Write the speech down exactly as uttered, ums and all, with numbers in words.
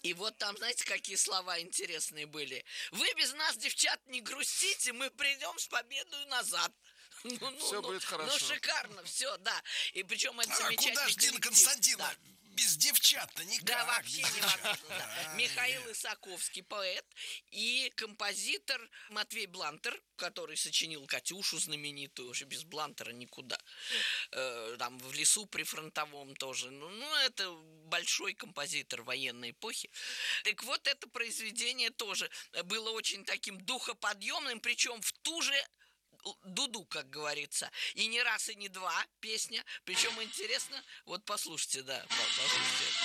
И вот там, знаете, какие слова интересные были? Вы без нас, девчат, не грустите, мы придем с победой назад. Ну, ну, Все ну, будет ну, хорошо. шикарно, все, да. И причем это А замечательный куда ж, Дина коллектив. Константиновна, Да. без девчат-то никак. Да, вообще без девчат. невозможно. Да. Да, Михаил нет. Исаковский, поэт, и композитор Матвей Блантер, который сочинил «Катюшу» знаменитую, уже без Блантера никуда. Э, там в лесу прифронтовом тоже. Ну, ну, это большой композитор военной эпохи. Так вот, это произведение тоже было очень таким духоподъемным, причем в ту же дуду, как говорится. И не раз, и не два песня. Причем интересно, вот послушайте, да, послушайте.